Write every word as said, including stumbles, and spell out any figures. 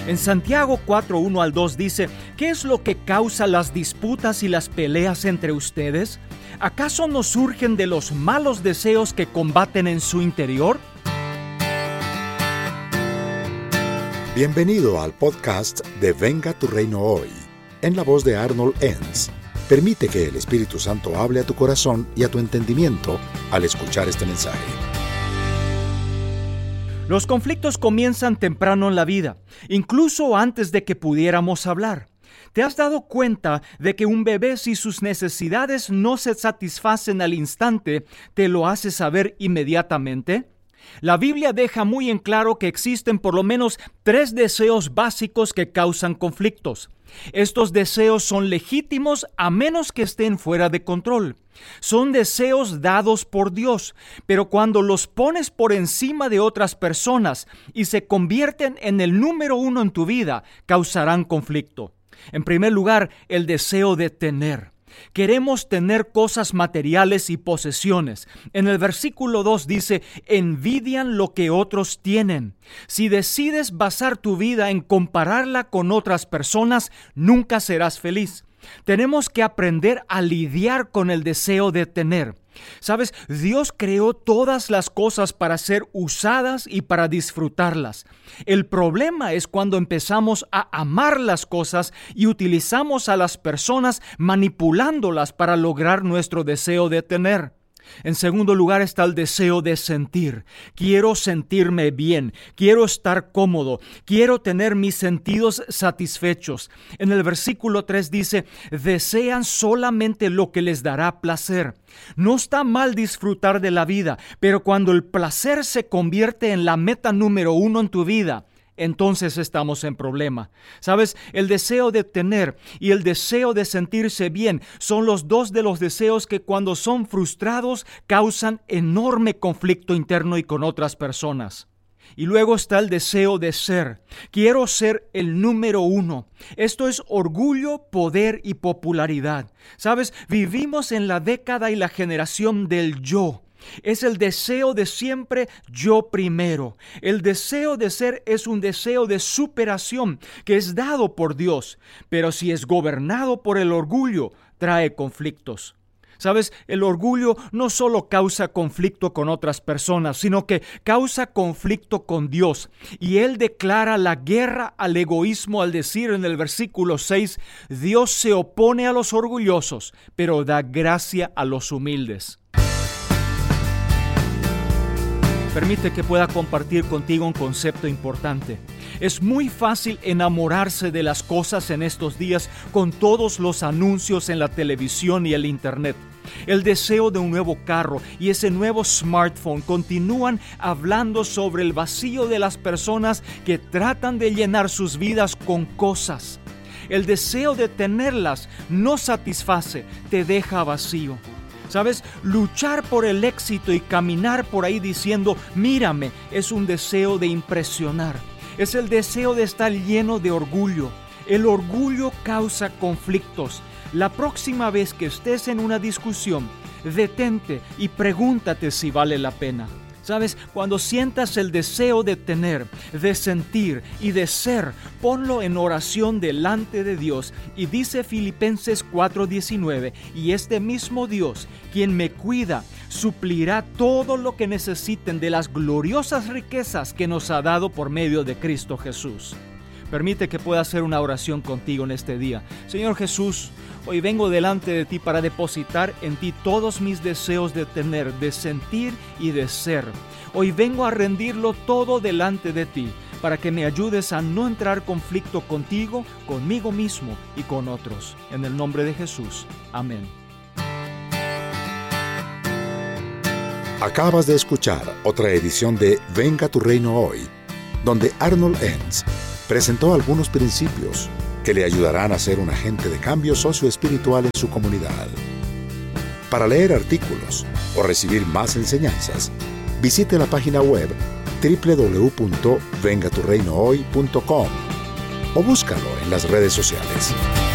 En Santiago cuatro, uno al dos dice, ¿qué es lo que causa las disputas y las peleas entre ustedes? ¿Acaso no surgen de los malos deseos que combaten en su interior? Bienvenido al podcast de Venga tu Reino Hoy, en la voz de Arnold Enns. Permite que el Espíritu Santo hable a tu corazón y a tu entendimiento al escuchar este mensaje. Los conflictos comienzan temprano en la vida, incluso antes de que pudiéramos hablar. ¿Te has dado cuenta de que un bebé, si sus necesidades no se satisfacen al instante, te lo hace saber inmediatamente? La Biblia deja muy en claro que existen por lo menos tres deseos básicos que causan conflictos. Estos deseos son legítimos a menos que estén fuera de control. Son deseos dados por Dios, pero cuando los pones por encima de otras personas y se convierten en el número uno en tu vida, causarán conflicto. En primer lugar, el deseo de tener. Queremos tener cosas materiales y posesiones. En el versículo dos dice, envidian lo que otros tienen. Si decides basar tu vida en compararla con otras personas, nunca serás feliz. Tenemos que aprender a lidiar con el deseo de tener. ¿Sabes? Dios creó todas las cosas para ser usadas y para disfrutarlas. El problema es cuando empezamos a amar las cosas y utilizamos a las personas manipulándolas para lograr nuestro deseo de tener. En segundo lugar está el deseo de sentir. Quiero sentirme bien, quiero estar cómodo, quiero tener mis sentidos satisfechos. En el versículo tres dice, desean solamente lo que les dará placer. No está mal disfrutar de la vida, pero cuando el placer se convierte en la meta número uno en tu vida, entonces estamos en problema. ¿Sabes? El deseo de tener y el deseo de sentirse bien son los dos de los deseos que cuando son frustrados causan enorme conflicto interno y con otras personas. Y luego está el deseo de ser. Quiero ser el número uno. Esto es orgullo, poder y popularidad. ¿Sabes? Vivimos en la década y la generación del yo. Es el deseo de siempre yo primero. El deseo de ser es un deseo de superación que es dado por Dios, pero si es gobernado por el orgullo, trae conflictos. ¿Sabes? El orgullo no solo causa conflicto con otras personas, sino que causa conflicto con Dios. Y Él declara la guerra al egoísmo al decir en el versículo seis, Dios se opone a los orgullosos, pero da gracia a los humildes. Permite que pueda compartir contigo un concepto importante. Es muy fácil enamorarse de las cosas en estos días con todos los anuncios en la televisión y el internet. El deseo de un nuevo carro y ese nuevo smartphone continúan hablando sobre el vacío de las personas que tratan de llenar sus vidas con cosas. El deseo de tenerlas no satisface, te deja vacío. ¿Sabes? Luchar por el éxito y caminar por ahí diciendo, mírame, es un deseo de impresionar. Es el deseo de estar lleno de orgullo. El orgullo causa conflictos. La próxima vez que estés en una discusión, detente y pregúntate si vale la pena. ¿Sabes? Cuando sientas el deseo de tener, de sentir y de ser, ponlo en oración delante de Dios. Y dice Filipenses cuatro diecinueve, y este mismo Dios, quien me cuida, suplirá todo lo que necesiten de las gloriosas riquezas que nos ha dado por medio de Cristo Jesús. Permite que pueda hacer una oración contigo en este día. Señor Jesús, hoy vengo delante de ti para depositar en ti todos mis deseos de tener, de sentir y de ser. Hoy vengo a rendirlo todo delante de ti, para que me ayudes a no entrar en conflicto contigo, conmigo mismo y con otros. En el nombre de Jesús. Amén. Acabas de escuchar otra edición de Venga tu Reino Hoy, donde Arnold Enns presentó algunos principios que le ayudarán a ser un agente de cambio socioespiritual en su comunidad. Para leer artículos o recibir más enseñanzas, visite la página web doble u doble u doble u punto venga tu reino hoy punto com o búscalo en las redes sociales.